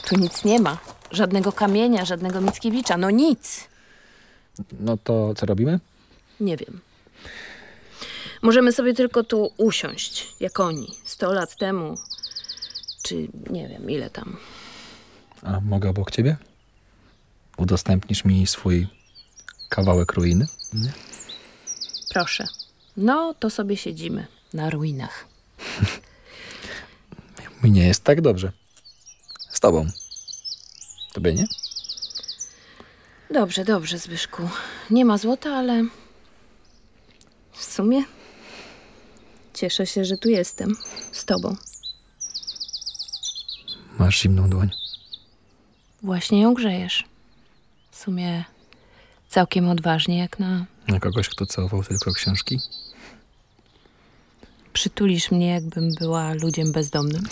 Tu nic nie ma. Żadnego kamienia, żadnego Mickiewicza. No nic. No to co robimy? Nie wiem. Możemy sobie tylko tu usiąść, jak oni. 100 lat temu. Czy nie wiem, ile tam. A mogę obok ciebie? Udostępnisz mi swój kawałek ruiny? Nie? Proszę. No, to sobie siedzimy na ruinach. Mi nie jest tak dobrze. Z tobą. Tobie nie? Dobrze, dobrze, Zbyszku. Nie ma złota, ale w sumie cieszę się, że tu jestem z tobą. Masz zimną dłoń. Właśnie ją grzejesz. W sumie całkiem odważnie, jak na... Na kogoś, kto całował tylko książki? Przytulisz mnie, jakbym była ludziem bezdomnym.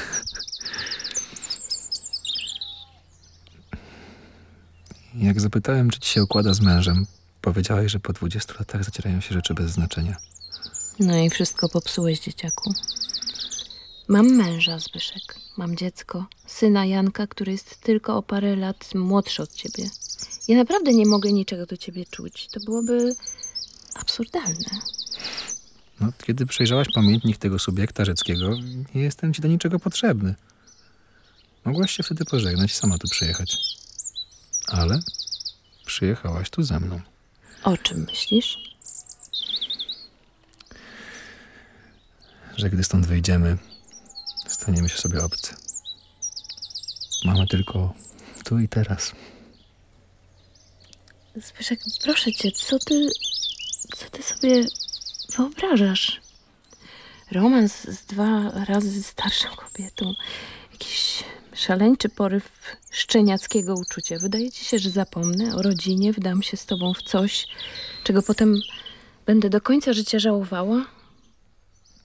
Jak zapytałem, czy ci się układa z mężem, powiedziałeś, że po 20 latach zacierają się rzeczy bez znaczenia. No i wszystko popsułeś, dzieciaku. Mam męża, Zbyszek. Mam dziecko, syna Janka, który jest tylko o parę lat młodszy od ciebie. Ja naprawdę nie mogę niczego do ciebie czuć. To byłoby absurdalne. No, kiedy przejrzałaś pamiętnik tego subiekta rzeckiego, nie jestem ci do niczego potrzebny. Mogłaś się wtedy pożegnać i sama tu przyjechać. Ale przyjechałaś tu ze mną. O czym myślisz? Że gdy stąd wyjdziemy, staniemy się sobie obcy. Mamy tylko tu i teraz. Zbyszek, proszę cię, co ty sobie wyobrażasz? Romans z 2 razy starszą kobietą. Jakiś szaleńczy poryw szczeniackiego uczucia. Wydaje ci się, że zapomnę o rodzinie, wdam się z tobą w coś, czego potem będę do końca życia żałowała?